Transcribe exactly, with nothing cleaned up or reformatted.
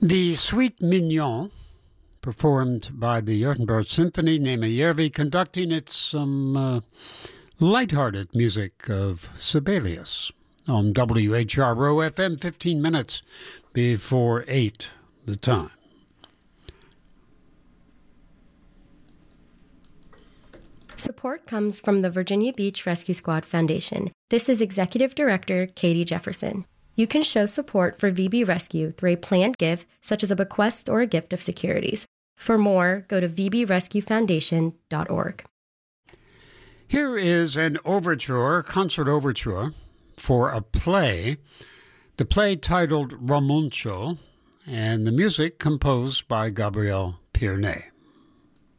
The Suite Mignon, performed by the Gothenburg Symphony, Neeme Järvi, conducting its some uh, lighthearted music of Sibelius on W H R O F M, fifteen minutes before eight the time. Support comes from the Virginia Beach Rescue Squad Foundation. This is Executive Director Katie Jefferson. You can show support for V B Rescue through a planned gift, such as a bequest or a gift of securities. For more, go to v b rescue foundation dot org. Here is an overture, concert overture, for a play. The play titled Romoncho, and the music composed by Gabriel Pierné.